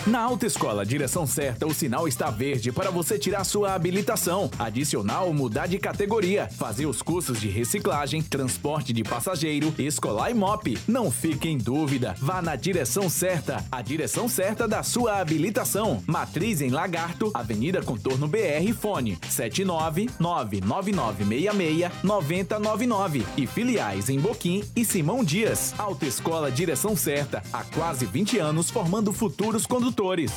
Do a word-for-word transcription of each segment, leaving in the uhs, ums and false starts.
Na Autoescola Direção Certa, o sinal está verde para você tirar sua habilitação, adicionar ou mudar de categoria, fazer os cursos de reciclagem, transporte de passageiro, escolar e mop. Não fique em dúvida, vá na Direção Certa, a direção certa da sua habilitação. Matriz em Lagarto, Avenida Contorno B R, fone sete nove nove nove nove seis seis nove zero nove nove e filiais em Boquim e Simão Dias. Autoescola Direção Certa, há quase vinte anos formando futuros condutores.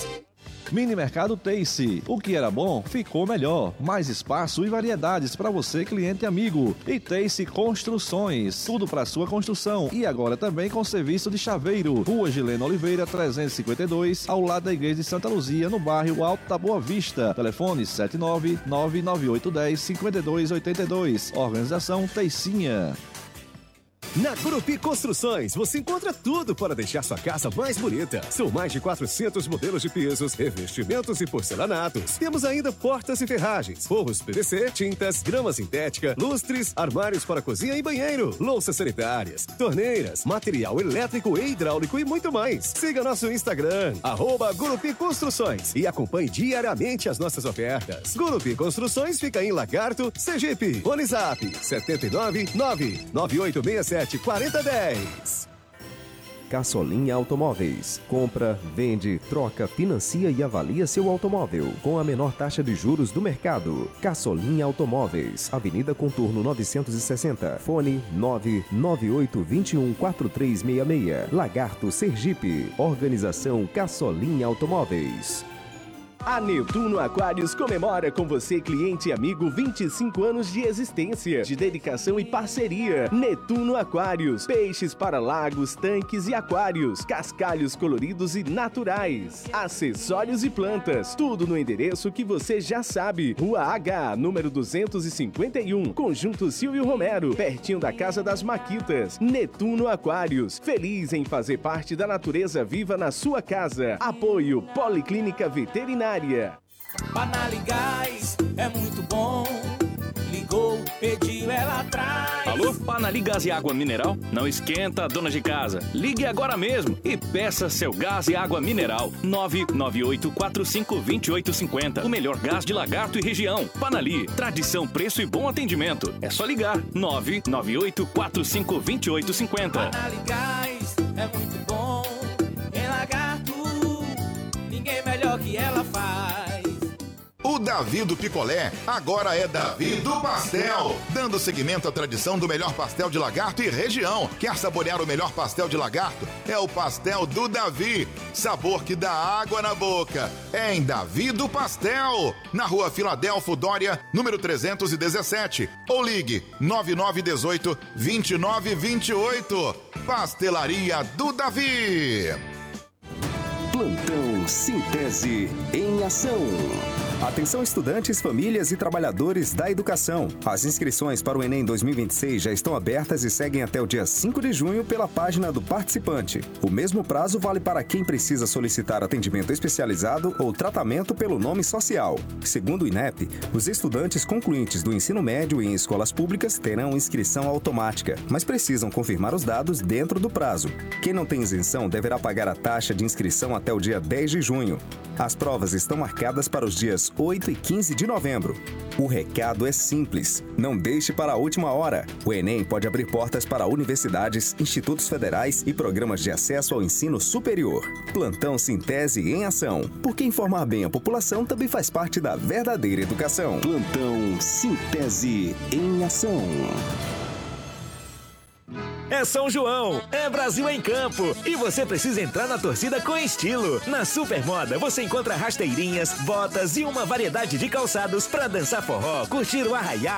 Mini Mercado Tace. O que era bom, ficou melhor. Mais espaço e variedades para você, cliente e amigo. E Tace Construções. Tudo para sua construção. E agora também com serviço de chaveiro. Rua Gileno Oliveira, trezentos e cinquenta e dois, ao lado da Igreja de Santa Luzia, no bairro Alto da Boa Vista. Telefone sete nove nove nove oito um zero cinco dois oito dois. Organização Teicinha. Na Gurupi Construções, você encontra tudo para deixar sua casa mais bonita. São mais de quatrocentos modelos de pisos, revestimentos e porcelanatos. Temos ainda portas e ferragens, forros P V C, tintas, grama sintética, lustres, armários para cozinha e banheiro, louças sanitárias, torneiras, material elétrico e hidráulico e muito mais. Siga nosso Instagram, arroba Gurupi Construções, e acompanhe diariamente as nossas ofertas. Gurupi Construções fica em Lagarto, Sergipe. WhatsApp sete nove nove nove oito seis sete quatro zero um zero. Caçolinha Automóveis. Compra, vende, troca, financia e avalia seu automóvel com a menor taxa de juros do mercado. Caçolinha Automóveis. Avenida Contorno novecentos e sessenta. Fone nove nove oito dois um quatro três seis seis. Lagarto, Sergipe. Organização Caçolinha Automóveis. A Netuno Aquários comemora com você, cliente e amigo, vinte e cinco anos de existência, de dedicação e parceria. Netuno Aquários, peixes para lagos, tanques e aquários, cascalhos coloridos e naturais, acessórios e plantas, tudo no endereço que você já sabe. Rua H, número duzentos e cinquenta e um, Conjunto Silvio Romero, pertinho da Casa das Maquitas. Netuno Aquários, feliz em fazer parte da natureza viva na sua casa. Apoio Policlínica Veterinária. Panaligás é muito bom. Ligou, pediu, ela traz. Alô, Panaligás e água mineral? Não esquenta, dona de casa. Ligue agora mesmo e peça seu gás e água mineral. nove nove oito quatro cinco dois oito cinco zero. O melhor gás de Lagarto e região. Panali, tradição, preço e bom atendimento. É só ligar. nove nove oito quatro cinco dois oito cinco zero. Panaligás é muito bom. Em Lagarto, ninguém melhor que ela faz. O Davi do Picolé agora é Davi do Pastel, dando seguimento à tradição do melhor pastel de Lagarto e região. Quer saborear o melhor pastel de Lagarto? É o pastel do Davi. Sabor que dá água na boca. É em Davi do Pastel, na rua Filadélfo Dória, número trezentos e dezessete. Ou ligue nove nove um oito dois nove dois oito. Pastelaria do Davi. Plantão Síntese em ação. Atenção estudantes, famílias e trabalhadores da educação. As inscrições para o Enem dois mil e vinte e seis já estão abertas e seguem até o dia cinco de junho pela página do participante. O mesmo prazo vale para quem precisa solicitar atendimento especializado ou tratamento pelo nome social. Segundo o INEP, os estudantes concluintes do ensino médio em escolas públicas terão inscrição automática, mas precisam confirmar os dados dentro do prazo. Quem não tem isenção deverá pagar a taxa de inscrição até o dia dez de junho. As provas estão marcadas para os dias oito e quinze de novembro. O recado é simples. Não deixe para a última hora. O Enem pode abrir portas para universidades, institutos federais e programas de acesso ao ensino superior. Plantão Síntese em ação. Porque informar bem a população também faz parte da verdadeira educação. Plantão Síntese em ação. É São João, é Brasil em campo e você precisa entrar na torcida com estilo. Na Supermoda você encontra rasteirinhas, botas e uma variedade de calçados para dançar forró, curtir o arraiá